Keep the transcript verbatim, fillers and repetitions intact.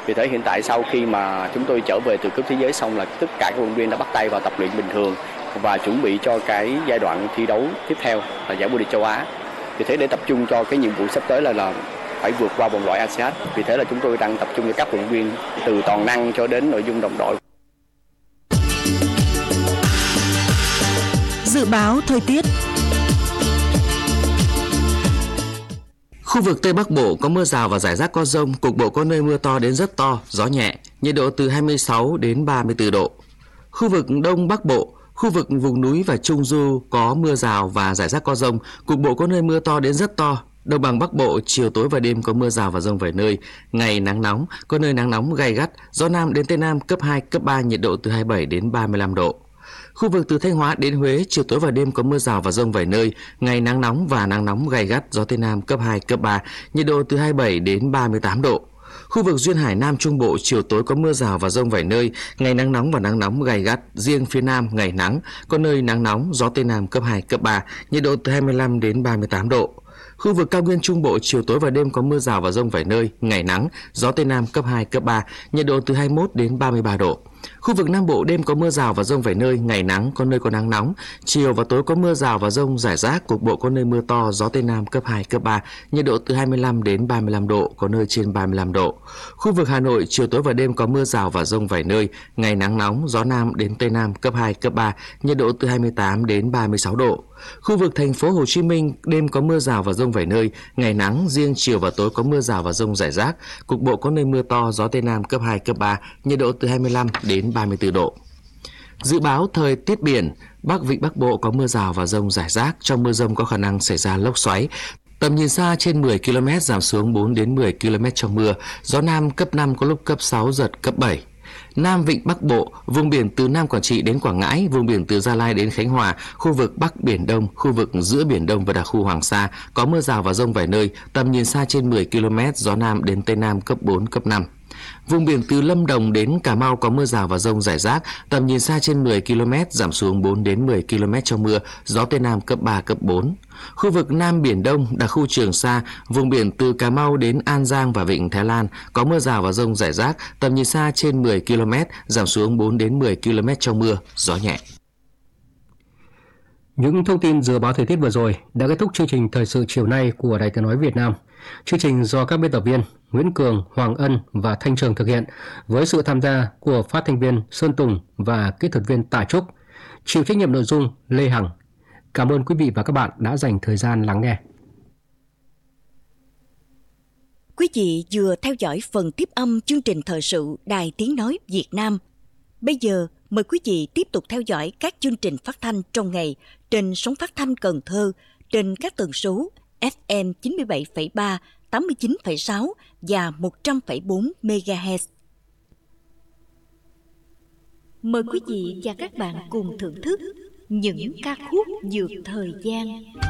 Vì thế hiện tại sau khi mà chúng tôi trở về từ cúp thế giới xong là tất cả các vận động viên đã bắt tay vào tập luyện bình thường và chuẩn bị cho cái giai đoạn thi đấu tiếp theo là giải vô địch châu Á. Vì thế để tập trung cho cái nhiệm vụ sắp tới là là phải vượt qua vòng loại a sê an. Vì thế là chúng tôi đang tập trung cho các vận động viên từ toàn năng cho đến nội dung đồng đội. Dự báo thời tiết. Khu vực Tây Bắc Bộ có mưa rào và rải rác có dông, cục bộ có nơi mưa to đến rất to, gió nhẹ, nhiệt độ từ hai mươi sáu đến ba mươi tư độ. Khu vực Đông Bắc Bộ, khu vực vùng núi và Trung Du có mưa rào và rải rác có dông, cục bộ có nơi mưa to đến rất to. Đồng bằng Bắc Bộ, chiều tối và đêm có mưa rào và dông vài nơi, ngày nắng nóng, có nơi nắng nóng gay gắt, gió Nam đến Tây Nam cấp hai, cấp ba, nhiệt độ từ hai mươi bảy đến ba mươi lăm độ. Khu vực từ Thanh Hóa đến Huế, chiều tối và đêm có mưa rào và dông vài nơi, ngày nắng nóng và nắng nóng gay gắt, gió Tây Nam cấp hai, cấp ba, nhiệt độ từ hai mươi bảy đến ba mươi tám độ. Khu vực duyên hải Nam Trung Bộ, chiều tối có mưa rào và dông vài nơi, ngày nắng nóng và nắng nóng gay gắt, riêng phía Nam ngày nắng, có nơi nắng nóng, gió Tây Nam cấp hai, cấp ba, nhiệt độ từ hai mươi lăm đến ba mươi tám độ. Khu vực cao nguyên Trung Bộ, chiều tối và đêm có mưa rào và dông vài nơi, ngày nắng, gió Tây Nam cấp hai, cấp ba, nhiệt độ từ hai mươi mốt đến ba mươi ba độ. Khu vực Nam Bộ đêm có mưa rào và dông vài nơi, ngày nắng, có nơi có nắng nóng, chiều và tối có mưa rào và dông rải rác, cục bộ có nơi mưa to, gió Tây Nam cấp hai, cấp ba, nhiệt độ từ hai mươi lăm đến ba mươi lăm độ, có nơi trên ba mươi lăm độ. Khu vực Hà Nội chiều tối và đêm có mưa rào và dông vài nơi, ngày nắng nóng, gió Nam đến Tây Nam cấp hai, cấp ba, nhiệt độ từ hai mươi tám đến ba mươi sáu độ. Khu vực thành phố Hồ Chí Minh đêm có mưa rào và dông vài nơi, ngày nắng, riêng chiều và tối có mưa rào và dông rải rác, cục bộ có nơi mưa to, gió Tây Nam cấp hai, cấp ba, nhiệt độ từ hai mươi lăm đến ba mươi tư độ. Dự báo thời tiết biển, Bắc Vịnh Bắc Bộ có mưa rào và dông rải rác, trong mưa dông có khả năng xảy ra lốc xoáy. Tầm nhìn xa trên mười ki lô mét, giảm xuống bốn đến mười ki lô mét trong mưa, gió Nam cấp năm có lúc cấp sáu, giật cấp bảy. Nam Vịnh Bắc Bộ, vùng biển từ Nam Quảng Trị đến Quảng Ngãi, vùng biển từ Gia Lai đến Khánh Hòa, khu vực Bắc Biển Đông, khu vực giữa Biển Đông và đặc khu Hoàng Sa có mưa rào và dông vài nơi, tầm nhìn xa trên mười ki lô mét, gió Nam đến Tây Nam cấp bốn, cấp năm. Vùng biển từ Lâm Đồng đến Cà Mau có mưa rào và dông rải rác, tầm nhìn xa trên mười ki lô mét, giảm xuống bốn đến mười ki lô mét trong mưa, gió Tây Nam cấp ba, cấp bốn. Khu vực Nam Biển Đông, đặc khu Trường Sa, vùng biển từ Cà Mau đến An Giang và Vịnh Thái Lan có mưa rào và dông rải rác, tầm nhìn xa trên mười ki lô mét, giảm xuống bốn đến mười ki lô mét trong mưa, gió nhẹ. Những thông tin dự báo thời tiết vừa rồi đã kết thúc chương trình Thời sự chiều nay của Đài Tiếng nói Việt Nam. Chương trình do các biên tập viên Nguyễn Cường, Hoàng Ân và Thanh Trường thực hiện với sự tham gia của phát thanh viên Sơn Tùng và kỹ thuật viên Tạ Trúc. Chịu trách nhiệm nội dung Lê Hằng. Cảm ơn quý vị và các bạn đã dành thời gian lắng nghe. Quý vị vừa theo dõi phần tiếp âm chương trình thời sự Đài Tiếng nói Việt Nam. Bây giờ mời quý vị tiếp tục theo dõi các chương trình phát thanh trong ngày trên sóng phát thanh Cần Thơ trên các tần số ép em chín mươi bảy phẩy ba, tám mươi chín phẩy sáu và một trăm phẩy bốn mê ga héc. Mời quý vị và các bạn cùng thưởng thức những ca khúc vượt thời gian.